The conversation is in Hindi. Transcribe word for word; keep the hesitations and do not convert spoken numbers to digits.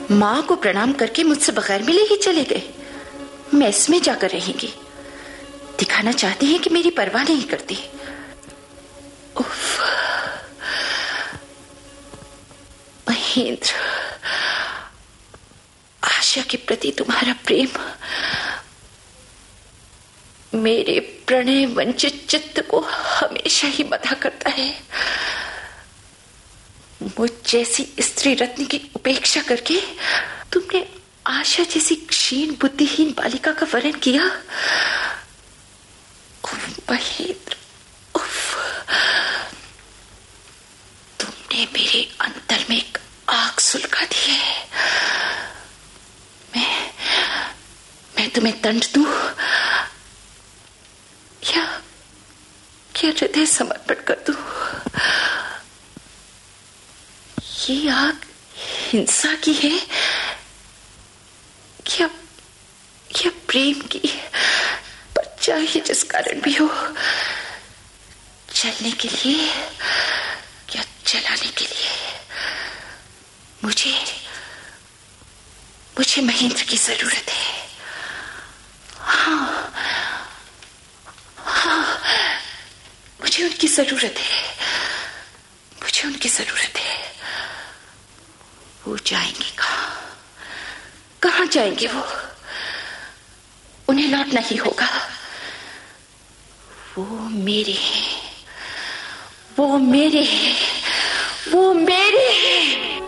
माँ को प्रणाम करके मुझसे बगैर मिले ही चले गए। मेस में जाकर रहेंगी, दिखाना चाहती हैं कि मेरी परवाह नहीं करती। उफ। महेंद्र, आशा के प्रति तुम्हारा प्रेम मेरे प्रणय वंचित चित्त को हमेशा ही मथा करता है। मुझ जैसी स्त्री रत्न की उपेक्षा करके तुमने आशा जैसी क्षीण बुद्धिहीन बालिका का वरण किया। महेंद्र, उफ, तुमने मेरे अंतर में एक आग सुलगा दी है। मैं मैं तुम्हें दंड दूं या क्या हृदय समर्पण कर दूं? ये आग हिंसा की है क्या क्या प्रेम की? पर चाहे जिस कारण भी हो, चलने के लिए क्या चलाने के लिए मुझे मुझे महेंद्र की जरूरत है। हाँ हाँ, मुझे उनकी जरूरत है, मुझे उनकी जरूरत है। वो जाएंगे कहाँ? कहाँ जाएंगे वो? उन्हें लौटना ही होगा। वो मेरे हैं, वो मेरे हैं, वो मेरे हैं।